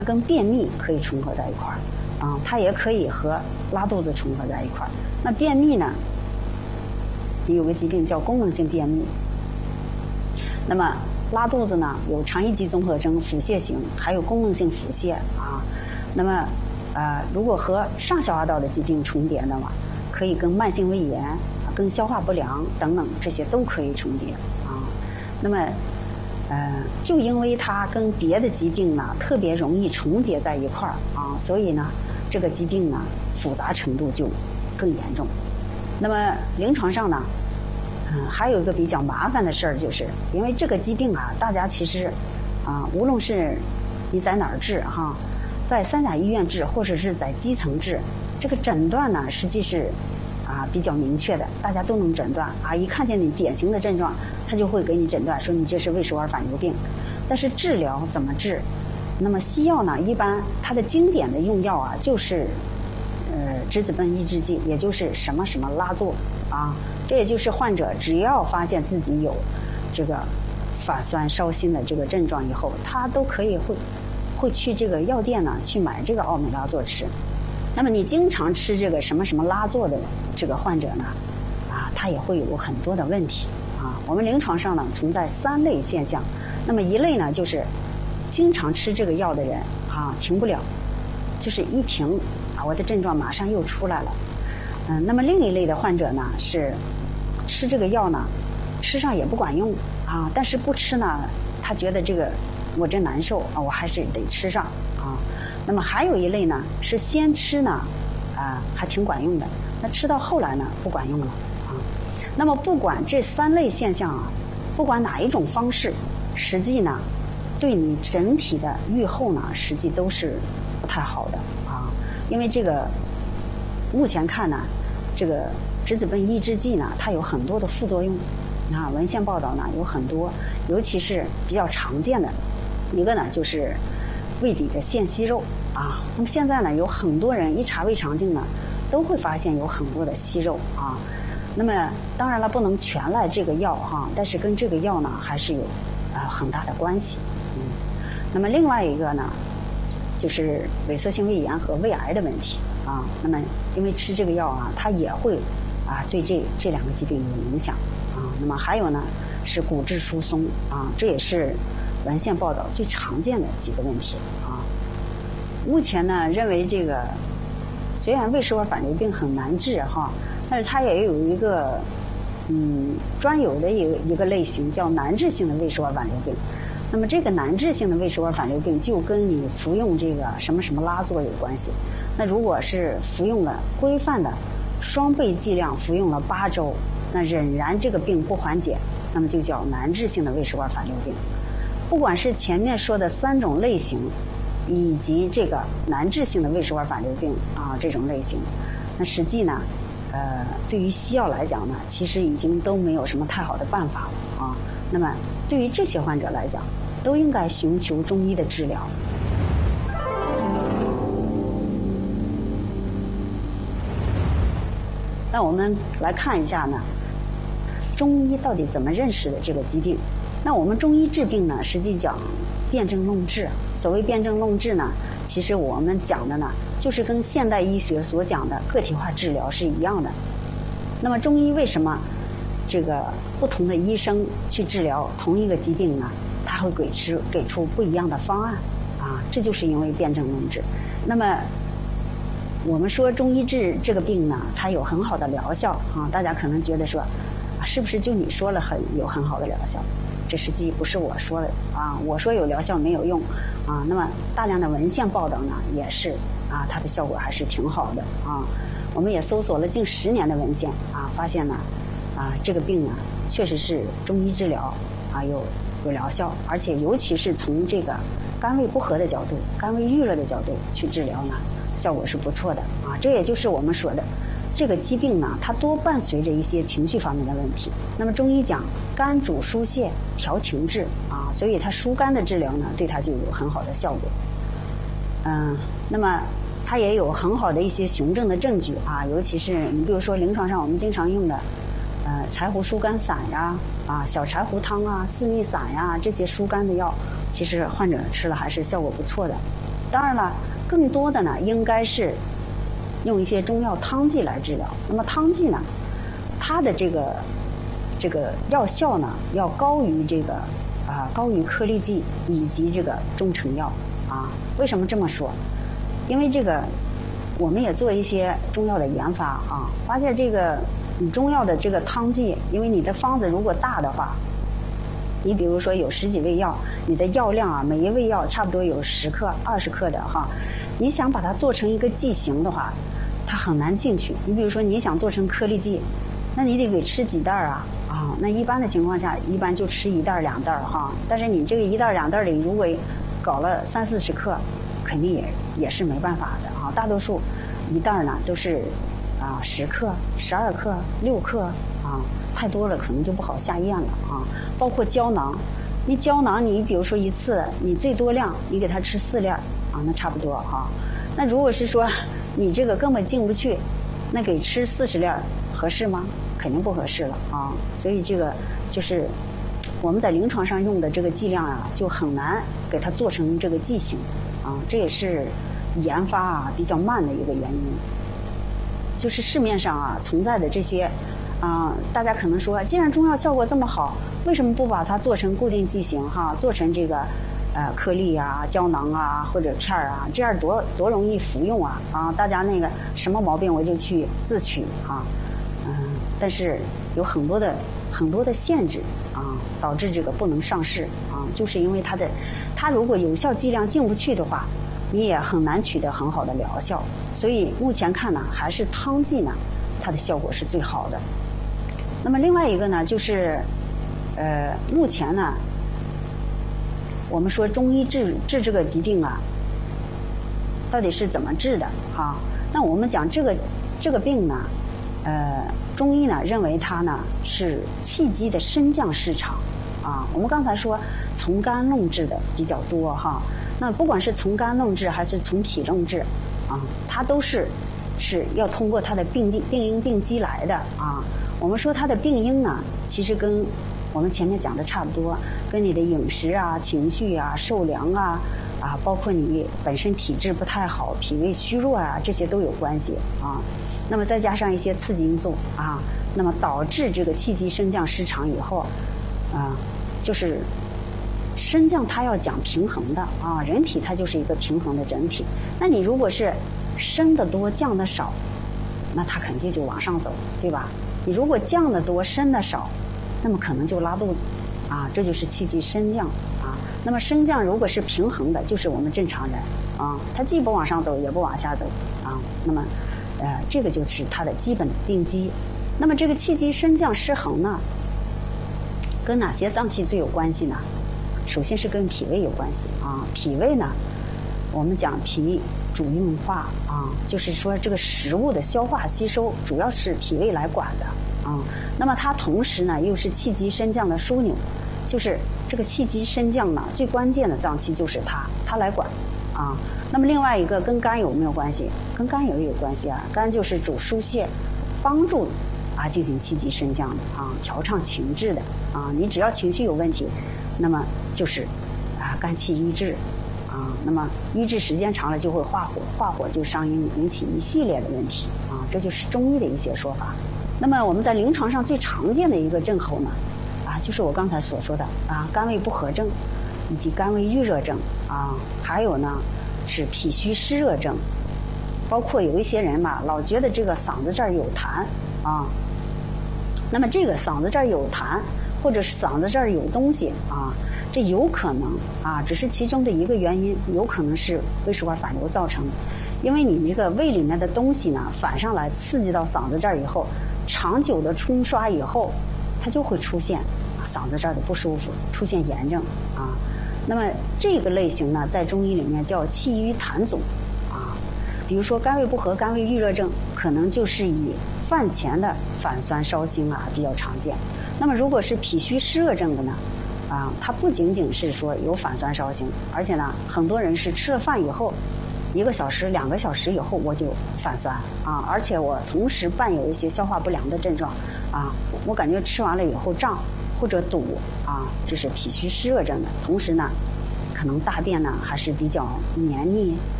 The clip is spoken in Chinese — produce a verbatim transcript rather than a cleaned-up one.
跟便秘可以重合在一块儿啊，它也可以和拉肚子重合在一块儿。那便秘呢，有个疾病叫功能性便秘。那么拉肚子呢，有肠易激综合征、腹泻型，还有功能性腹泻啊。那么呃，如果和上消化道的疾病重叠的嘛，可以跟慢性胃炎、跟消化不良等等这些都可以重叠啊。那么呃，就因为它跟别的疾病呢特别容易重叠在一块儿啊，所以呢，这个疾病呢复杂程度就更严重。那么临床上呢，嗯，还有一个比较麻烦的事儿，就是因为这个疾病啊，大家其实啊，无论是你在哪儿治哈，在三甲医院治，或者是在基层治，这个诊断呢，实际是啊比较明确的，大家都能诊断啊。一看见你典型的症状，他就会给你诊断说你这是胃食管反流病。但是治疗怎么治？那么西药呢，一般它的经典的用药啊，就是呃质子苯抑制剂，也就是什么什么拉唑啊。这也就是患者只要发现自己有这个反酸烧心的这个症状以后，他都可以会会去这个药店呢去买这个奥美拉唑吃。那么你经常吃这个什么什么拉唑的这个患者呢，啊，他也会有很多的问题啊。我们临床上呢存在三类现象。那么一类呢就是经常吃这个药的人啊停不了，就是一停啊我的症状马上又出来了。嗯，那么另一类的患者呢是吃这个药呢，吃上也不管用啊，但是不吃呢，他觉得这个我这难受啊，我还是得吃上啊。那么还有一类呢是先吃呢啊还挺管用的，那吃到后来呢不管用了啊。那么不管这三类现象啊，不管哪一种方式，实际呢对你整体的预后呢，实际都是不太好的啊。因为这个目前看呢，这个质子苯抑制剂呢，它有很多的副作用啊。文献报道呢有很多，尤其是比较常见的一个呢，就是胃底的腺息肉啊。那么现在呢，有很多人一查胃肠镜呢，都会发现有很多的息肉啊。那么当然了，不能全赖这个药哈，但是跟这个药呢还是有啊、呃、很大的关系。嗯，那么另外一个呢，就是萎缩性胃炎和胃癌的问题啊。那么因为吃这个药啊，它也会啊对这这两个疾病有影响啊。那么还有呢是骨质疏松啊，这也是文献报道最常见的几个问题啊。目前呢认为这个虽然胃食管反流病很难治哈，但是它也有一个嗯专有的一个一个类型叫难治性的胃食管反流病。那么这个难治性的胃食管反流病就跟你服用这个什么什么拉唑有关系。那如果是服用了规范的双倍剂量，服用了八周，那仍然这个病不缓解，那么就叫难治性的胃食管反流病。不管是前面说的三种类型，以及这个难治性的胃食管反流病啊这种类型，那实际呢，呃，对于西药来讲呢，其实已经都没有什么太好的办法了啊。那么对于这些患者来讲，都应该寻求中医的治疗。那我们来看一下呢，中医到底怎么认识的这个疾病。那我们中医治病呢，实际讲辨证论治。所谓辨证论治呢，其实我们讲的呢，就是跟现代医学所讲的个体化治疗是一样的。那么中医为什么这个不同的医生去治疗同一个疾病呢？他会给出给出不一样的方案啊，这就是因为辨证论治。那么我们说中医治这个病呢，它有很好的疗效啊，大家可能觉得说啊，是不是就你说了很有很好的疗效？这实际不是我说的啊，我说有疗效没有用啊。那么大量的文献报道呢，也是啊，它的效果还是挺好的啊。我们也搜索了近十年的文献啊，发现呢啊，这个病呢确实是中医治疗啊有有疗效，而且尤其是从这个肝胃不和的角度、肝胃郁热的角度去治疗呢，效果是不错的啊。这也就是我们说的这个疾病呢，它多伴随着一些情绪方面的问题。那么中医讲肝主疏泄调情志啊，所以它疏肝的治疗呢，对它就有很好的效果。嗯，那么它也有很好的一些雄证的证据啊，尤其是你比如说临床上我们经常用的呃柴胡疏肝散呀，啊小柴胡汤啊、四逆散呀，这些疏肝的药，其实患者吃了还是效果不错的。 当然了，更多的呢应该是用一些中药汤剂来治疗。那么汤剂呢，它的这个这个药效呢要高于这个啊高于颗粒剂以及这个中成药啊。为什么这么说？因为这个我们也做一些中药的研发啊，发现这个你中药的这个汤剂，因为你的方子如果大的话，你比如说有十几味药，你的药量啊，每一味药差不多有十克、二十克的哈，你想把它做成一个剂型的话，它很难进去。你比如说你想做成颗粒剂，那你得给吃几袋啊啊？那一般的情况下，一般就吃一袋两袋哈。但是你这个一袋两袋里，如果搞了三四十克，肯定也也是没办法的啊。大多数一袋呢都是啊十克、十二克、六克啊。太多了可能就不好下咽了啊，包括胶囊，你胶囊你比如说一次你最多量你给它吃四粒啊，那差不多哈。那如果是说你这个根本进不去，那给吃四十粒合适吗？肯定不合适了啊。所以这个就是我们在临床上用的这个剂量啊，就很难给它做成这个剂型啊，这也是研发啊比较慢的一个原因。就是市面上啊存在的这些。啊、呃，大家可能说，既然中药效果这么好，为什么不把它做成固定剂型哈？做成这个呃颗粒啊、胶囊啊或者片儿啊，这样多多容易服用啊啊！大家那个什么毛病我就去自取啊，嗯，但是有很多的很多的限制啊，导致这个不能上市啊，就是因为它的它如果有效剂量进不去的话，你也很难取得很好的疗效。所以目前看呢，还是汤剂呢，它的效果是最好的。那么另外一个呢，就是，呃，目前呢，我们说中医治治这个疾病啊，到底是怎么治的哈？那我们讲这个这个病呢，呃，中医呢认为它呢是气机的升降失常啊。我们刚才说从肝弄治的比较多哈，那不管是从肝弄治还是从脾弄治啊，它都是是要通过它的病病因病机来的啊。我们说它的病因呢，其实跟我们前面讲的差不多，跟你的饮食啊、情绪啊、受凉啊，啊，包括你本身体质不太好、脾胃虚弱啊，这些都有关系啊。那么再加上一些刺激因素啊，那么导致这个气机升降失常以后，啊，就是升降它要讲平衡的啊，人体它就是一个平衡的整体。那你如果是升得多、降得少，那它肯定就往上走，对吧？你如果降得多升得少，那么可能就拉肚子啊，这就是气机升降啊。那么升降如果是平衡的，就是我们正常人啊，它既不往上走也不往下走啊。那么呃这个就是它的基本病机。那么这个气机升降失衡呢，跟哪些脏器最有关系呢？首先是跟脾胃有关系啊。脾胃呢，我们讲脾主运化啊，就是说这个食物的消化吸收主要是脾胃来管的啊。那么它同时呢又是气机升降的枢纽，就是这个气机升降呢最关键的脏器就是它，它来管啊。那么另外一个跟肝有没有关系？跟肝也有关系啊，肝就是主疏泄，帮助啊进行气机升降的啊，调畅情志的啊。你只要情绪有问题，那么就是啊肝气郁滞。啊，那么瘀滞时间长了就会化火，化火就伤阴，引起一系列的问题啊，这就是中医的一些说法。那么我们在临床上最常见的一个症候呢，啊，就是我刚才所说的啊，肝胃不和症，以及肝胃郁热症啊，还有呢是脾虚湿热症，包括有一些人嘛，老觉得这个嗓子这儿有痰啊，那么这个嗓子这儿有痰，或者是嗓子这儿有东西啊。这有可能啊，只是其中的一个原因，有可能是胃食管反流造成的。因为你这个胃里面的东西呢反上来刺激到嗓子这儿以后，长久的冲刷以后，它就会出现嗓子这儿的不舒服，出现炎症啊。那么这个类型呢，在中医里面叫气郁痰阻啊。比如说肝胃不和、肝胃郁热症，可能就是以饭前的反酸烧心啊比较常见。那么如果是脾虚湿热症的呢？啊，它不仅仅是说有反酸烧心，而且呢，很多人是吃了饭以后，一个小时、两个小时以后我就反酸啊，而且我同时伴有一些消化不良的症状啊，我感觉吃完了以后胀或者堵啊，这是脾虚湿热症的。同时呢， 可能大便呢还是比较黏腻，